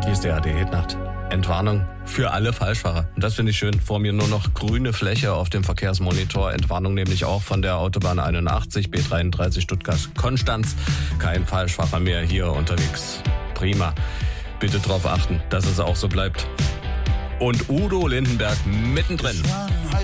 Hier ist die ARD-Hitnacht. Entwarnung für alle Falschfahrer. Und das finde ich schön. Vor mir nur noch grüne Fläche auf dem Verkehrsmonitor. Entwarnung nämlich auch von der Autobahn 81, B33 Stuttgart-Konstanz. Kein Falschfahrer mehr hier unterwegs. Prima. Bitte darauf achten, dass es auch so bleibt. Und Udo Lindenberg mittendrin.